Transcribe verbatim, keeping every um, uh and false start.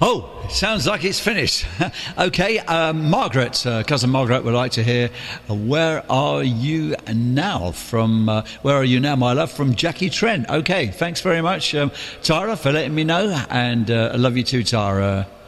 Oh, sounds like it's finished. Okay, um, Margaret, uh, cousin Margaret would like to hear, uh, where are you now from, uh, where are you now, my love, from Jackie Trent. Okay, thanks very much, um, Tara, for letting me know, and uh, I love you too, Tara.